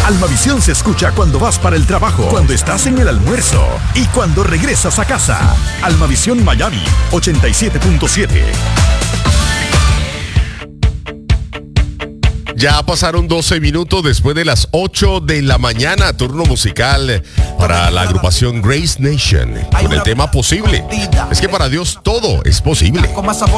Almavisión se escucha cuando vas para el trabajo, cuando estás en el almuerzo y cuando regresas a casa. Almavisión Miami 87.7. Ya pasaron 12 minutos después de las 8 de la mañana, turno musical para la agrupación Grace Nation con el tema Posible. Es que para Dios todo es posible.